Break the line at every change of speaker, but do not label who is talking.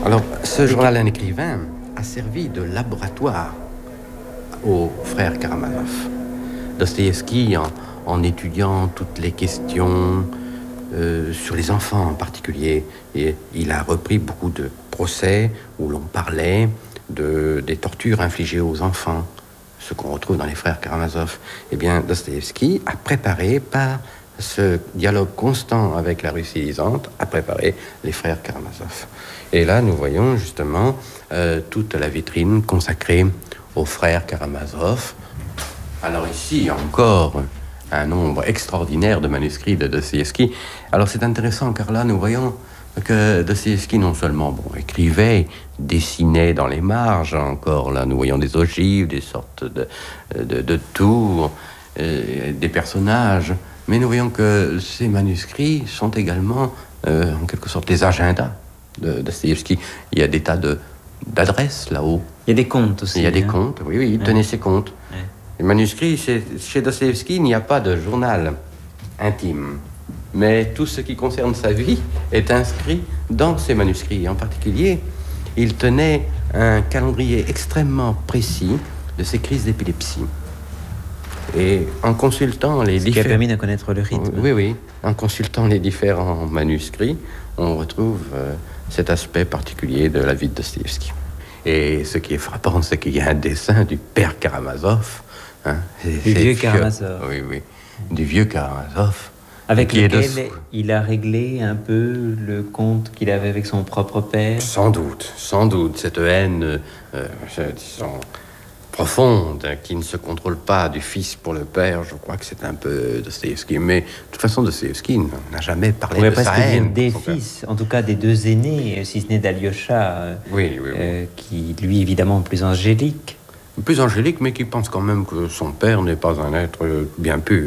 Alors, ce journal d'un écrivain a servi de laboratoire aux frères Karamazov. Dostoïevski, en étudiant toutes les questions sur les enfants en particulier, et il a repris beaucoup de procès où l'on parlait des tortures infligées aux enfants, ce qu'on retrouve dans les frères Karamazov. Eh bien, Dostoïevski a préparé, par ce dialogue constant avec la Russie lisante, a préparé les frères Karamazov. Et là, nous voyons justement toute la vitrine consacrée aux frères Karamazov. Alors ici, encore un nombre extraordinaire de manuscrits de Dostoïevski. Alors c'est intéressant, car là, nous voyons que Dostoïevski non seulement écrivait, dessinait dans les marges, encore là, nous voyons des ogives, des sortes de tours, des personnages, mais nous voyons que ces manuscrits sont également, en quelque sorte, des agendas de Dostoïevski. Il y a des tas d'adresses là-haut.
Il y a des comptes aussi.
Il y a des comptes, oui, il tenait ses comptes. Les manuscrits, chez Dostoïevski, il n'y a pas de journal intime. Mais tout ce qui concerne sa vie est inscrit dans ces manuscrits. En particulier, il tenait un calendrier extrêmement précis de ses crises d'épilepsie. Et en consultant les
qui a permis de connaître le rythme.
Oui. En consultant les différents manuscrits, on retrouve cet aspect particulier de la vie de Dostoïevski. Et ce qui est frappant, c'est qu'il y a un dessin du père Karamazov.
Du vieux Karamazov.
Oui. Du vieux Karamazov.
Avec lequel il a réglé un peu le compte qu'il avait avec son propre père.
Sans doute. Cette haine, disons, profonde, qui ne se contrôle pas du fils pour le père, je crois que c'est un peu Dostoïevski. Mais de toute façon, Dostoïevski n'a jamais parlé de sa haine.
Des fils, en tout cas des deux aînés, si ce n'est d'Alyosha,
oui.
qui, lui, évidemment, plus angélique.
Plus angélique, mais qui pense quand même que son père n'est pas un être bien pur.